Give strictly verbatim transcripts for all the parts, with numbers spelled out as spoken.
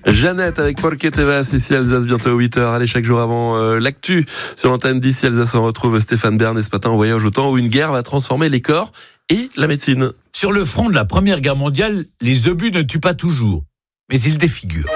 Jeannette avec Porque Te Vas, ici Alsace, bientôt huit heures. Allez, chaque jour avant euh, l'actu sur l'antenne d'ici Alsace, on retrouve Stéphane Bern et ce matin on voyage au temps où une guerre va transformer les corps et la médecine. Sur le front de la Première Guerre mondiale, les obus ne tuent pas toujours, mais ils défigurent.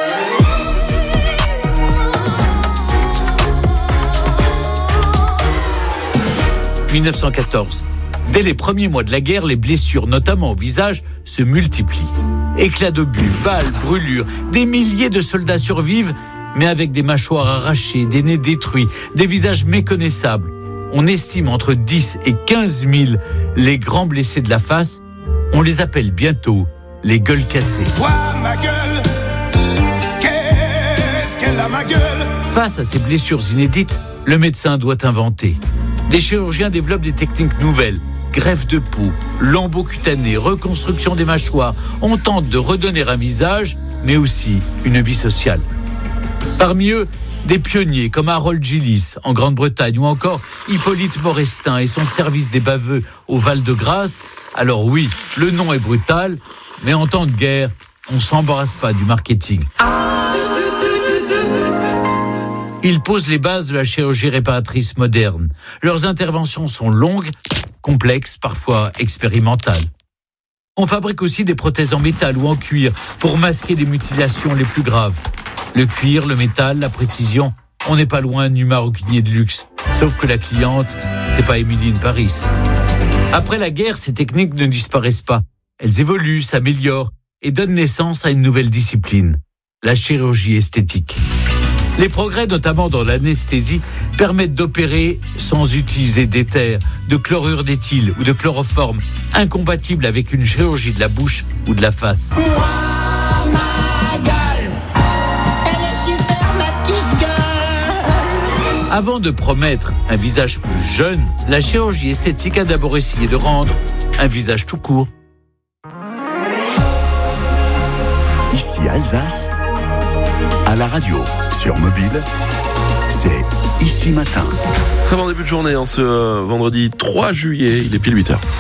dix-neuf cent quatorze. Dès les premiers mois de la guerre, les blessures, notamment au visage, se multiplient. Éclats d'obus, balles, brûlures, des milliers de soldats survivent, mais avec des mâchoires arrachées, des nez détruits, des visages méconnaissables. On estime entre dix et quinze mille les grands blessés de la face. On les appelle bientôt les gueules cassées. Ouah, ma gueule, qu'est-ce qu'elle a ma gueule. Face à ces blessures inédites, le médecin doit inventer. Des chirurgiens développent des techniques nouvelles. Greffe de peau, lambeaux cutanés, reconstruction des mâchoires. On tente de redonner un visage, mais aussi une vie sociale. Parmi eux, des pionniers comme Harold Gillis en Grande-Bretagne ou encore Hippolyte Morestin et son service des baveux au Val-de-Grâce. Alors oui, le nom est brutal, mais en temps de guerre, on ne s'embarrasse pas du marketing. Ils posent les bases de la chirurgie réparatrice moderne. Leurs interventions sont longues, complexes, parfois expérimentales. On fabrique aussi des prothèses en métal ou en cuir pour masquer les mutilations les plus graves. Le cuir, le métal, la précision, on n'est pas loin du maroquinier de luxe. Sauf que la cliente, c'est pas Émilie de Paris. Après la guerre, ces techniques ne disparaissent pas. Elles évoluent, s'améliorent et donnent naissance à une nouvelle discipline, la chirurgie esthétique. Les progrès, notamment dans l'anesthésie, permettent d'opérer sans utiliser d'éther, de chlorure d'éthyle ou de chloroforme, incompatibles avec une chirurgie de la bouche ou de la face. Moi, ma gueule, elle est super, ma petite gueule. Avant de promettre un visage plus jeune, la chirurgie esthétique a d'abord essayé de rendre un visage tout court. Ici Alsace, à la radio, sur mobile, c'est Ici Matin. Très bon début de journée en ce euh, vendredi trois juillet, il est pile huit heures.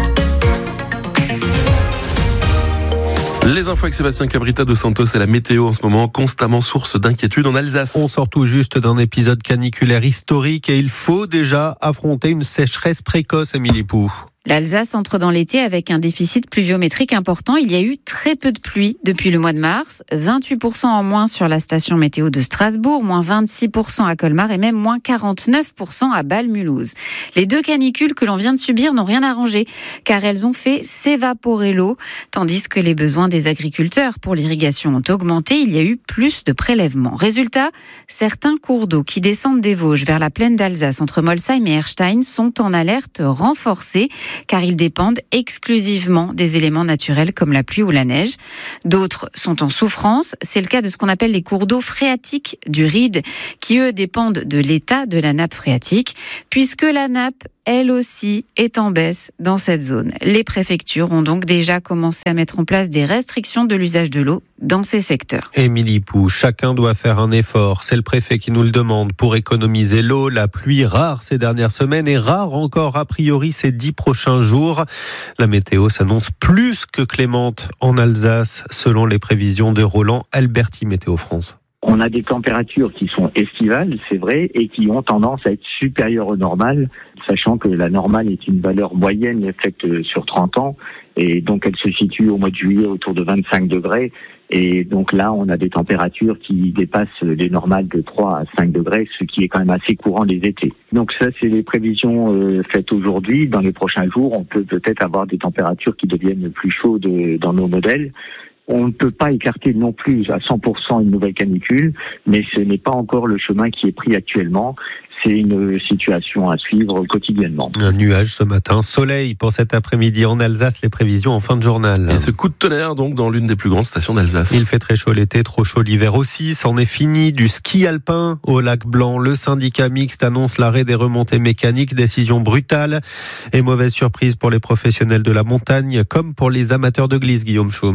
Les infos avec Sébastien Cabrita de Santos et la météo en ce moment, constamment source d'inquiétude en Alsace. On sort tout juste d'un épisode caniculaire historique et il faut déjà affronter une sécheresse précoce, Émilie Pou. L'Alsace entre dans l'été avec un déficit pluviométrique important. Il y a eu très peu de pluie depuis le mois de mars. vingt-huit pour cent en moins sur la station météo de Strasbourg, moins vingt-six pour cent à Colmar et même moins quarante-neuf pour cent à Bâle-Mulhouse. Les deux canicules que l'on vient de subir n'ont rien arrangé car elles ont fait s'évaporer l'eau, tandis que les besoins des agriculteurs pour l'irrigation ont augmenté. Il y a eu plus de prélèvements. Résultat, certains cours d'eau qui descendent des Vosges vers la plaine d'Alsace entre Molsheim et Erstein sont en alerte renforcée, car ils dépendent exclusivement des éléments naturels comme la pluie ou la neige. D'autres sont en souffrance. C'est le cas de ce qu'on appelle les cours d'eau phréatiques du Ride, qui eux dépendent de l'état de la nappe phréatique, puisque la nappe, elle aussi, est en baisse dans cette zone. Les préfectures ont donc déjà commencé à mettre en place des restrictions de l'usage de l'eau dans ces secteurs. Émilie Pou, chacun doit faire un effort. C'est le préfet qui nous le demande pour économiser l'eau. La pluie rare ces dernières semaines et rare encore a priori ces dix prochains jours. La météo s'annonce plus que clémente en Alsace, selon les prévisions de Roland Alberti, Météo France. On a des températures qui sont estivales, c'est vrai, et qui ont tendance à être supérieures au normal, sachant que la normale est une valeur moyenne faite sur trente ans, et donc elle se situe au mois de juillet autour de vingt-cinq degrés, et donc là on a des températures qui dépassent les normales de trois à cinq degrés, ce qui est quand même assez courant les étés. Donc ça c'est les prévisions euh, faites aujourd'hui. Dans les prochains jours, on peut peut-être avoir des températures qui deviennent plus chaudes dans nos modèles. On ne peut pas écarter non plus à cent pour cent une nouvelle canicule, mais ce n'est pas encore le chemin qui est pris actuellement. C'est une situation à suivre quotidiennement. Un nuage ce matin, soleil pour cet après-midi en Alsace, les prévisions en fin de journal. Et ce coup de tonnerre donc dans l'une des plus grandes stations d'Alsace. Il fait très chaud l'été, trop chaud l'hiver aussi. C'en est fini du ski alpin au lac Blanc. Le syndicat mixte annonce l'arrêt des remontées mécaniques, décision brutale et mauvaise surprise pour les professionnels de la montagne comme pour les amateurs de glisse, Guillaume Chaume.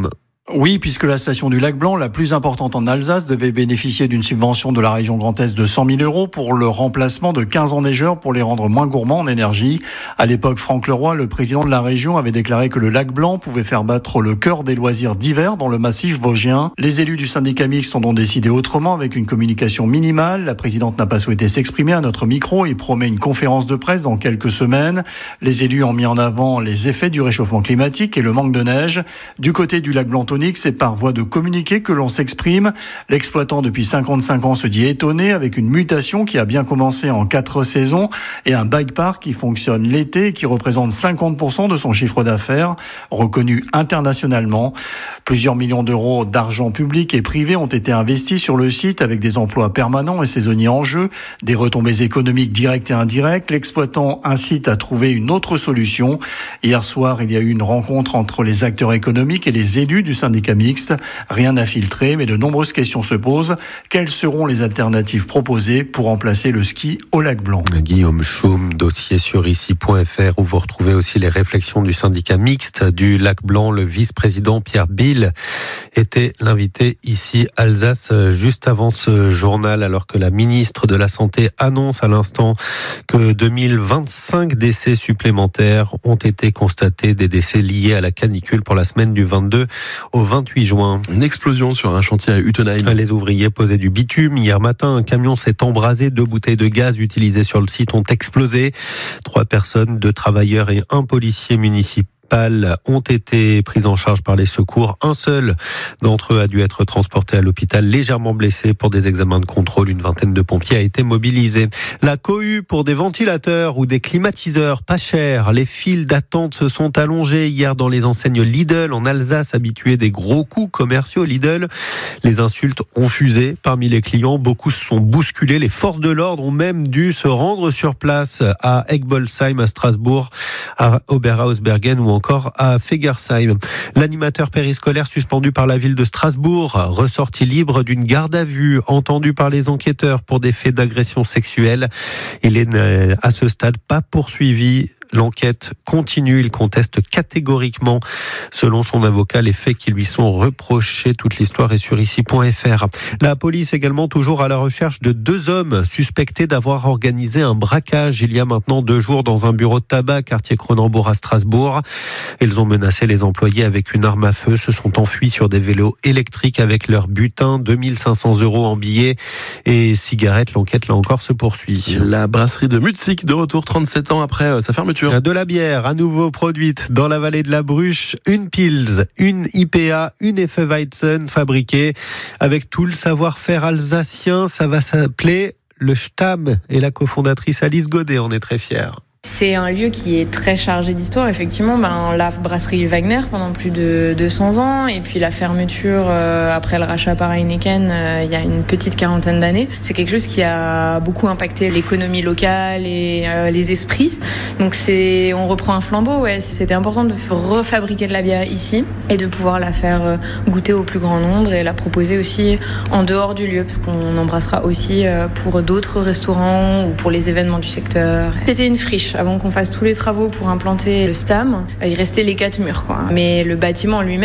Oui, puisque la station du Lac Blanc, la plus importante en Alsace, devait bénéficier d'une subvention de la région Grand Est de cent mille euros pour le remplacement de quinze enneigeurs pour les rendre moins gourmands en énergie. À l'époque, Franck Leroy, le président de la région, avait déclaré que le Lac Blanc pouvait faire battre le cœur des loisirs d'hiver dans le massif vosgien. Les élus du syndicat mixte ont donc décidé autrement avec une communication minimale. La présidente n'a pas souhaité s'exprimer à notre micro et promet une conférence de presse dans quelques semaines. Les élus ont mis en avant les effets du réchauffement climatique et le manque de neige. Du côté du Lac Blanc, c'est par voie de communiqué que l'on s'exprime. L'exploitant depuis cinquante-cinq ans se dit étonné avec une mutation qui a bien commencé en quatre saisons et un bike park qui fonctionne l'été et qui représente cinquante pour cent de son chiffre d'affaires, reconnu internationalement. Plusieurs millions d'euros d'argent public et privé ont été investis sur le site avec des emplois permanents et saisonniers en jeu, des retombées économiques directes et indirectes. L'exploitant incite à trouver une autre solution. Hier soir, il y a eu une rencontre entre les acteurs économiques et les élus du syndicat mixte. Rien n'a filtré, mais de nombreuses questions se posent. Quelles seront les alternatives proposées pour remplacer le ski au Lac Blanc ? Guillaume Choum, dossier sur ici point f r, où vous retrouvez aussi les réflexions du syndicat mixte du Lac Blanc. Le vice-président Pierre Bill était l'invité ici Alsace juste avant ce journal, alors que la ministre de la Santé annonce à l'instant que deux mille vingt-cinq décès supplémentaires ont été constatés, des décès liés à la canicule pour la semaine du vingt-deux au vingt-huit juin. Une explosion sur un chantier à Utenheim. Les ouvriers posaient du bitume. Hier matin, un camion s'est embrasé. Deux bouteilles de gaz utilisées sur le site ont explosé. Trois personnes, deux travailleurs et un policier municipal ont été pris en charge par les secours. Un seul d'entre eux a dû être transporté à l'hôpital légèrement blessé pour des examens de contrôle. Une vingtaine de pompiers a été mobilisée. La cohue pour des ventilateurs ou des climatiseurs pas chers. Les files d'attente se sont allongées hier dans les enseignes Lidl en Alsace, habitués des gros coups commerciaux Lidl. Les insultes ont fusé parmi les clients. Beaucoup se sont bousculés. Les forces de l'ordre ont même dû se rendre sur place à Egbolsheim, à Strasbourg, à Oberhausbergen ou encore à Fegersheim. L'animateur périscolaire suspendu par la ville de Strasbourg, ressorti libre d'une garde à vue, entendu par les enquêteurs pour des faits d'agression sexuelle. Il est à ce stade pas poursuivi. L'enquête continue. Il conteste catégoriquement, selon son avocat, les faits qui lui sont reprochés. Toute l'histoire est sur ici point f r. La police également toujours à la recherche de deux hommes suspectés d'avoir organisé un braquage il y a maintenant deux jours dans un bureau de tabac, quartier Cronenbourg à Strasbourg. Ils ont menacé les employés avec une arme à feu, se sont enfuis sur des vélos électriques avec leur butin, deux mille cinq cents euros en billets et cigarettes. L'enquête, là encore, se poursuit. La brasserie de Mutzig, de retour trente-sept ans après sa fermeture. De la bière à nouveau produite dans la vallée de la Bruche, une Pils, une I P A, une Hefeweizen fabriquée avec tout le savoir-faire alsacien. Ça va s'appeler le Stamm et la cofondatrice Alice Godet en est très fière. C'est un lieu qui est très chargé d'histoire. Effectivement, ben, la brasserie Wagner pendant plus de deux cents ans et puis la fermeture euh, après le rachat par Heineken euh, il y a une petite quarantaine d'années. C'est quelque chose qui a beaucoup impacté l'économie locale et euh, les esprits. Donc c'est, on reprend un flambeau. Ouais. C'était important de refabriquer de la bière ici et de pouvoir la faire goûter au plus grand nombre et la proposer aussi en dehors du lieu parce qu'on embrassera aussi pour d'autres restaurants ou pour les événements du secteur. C'était une friche. Avant qu'on fasse tous les travaux pour implanter le Stamm, il restait les quatre murs, quoi. Mais le bâtiment lui-même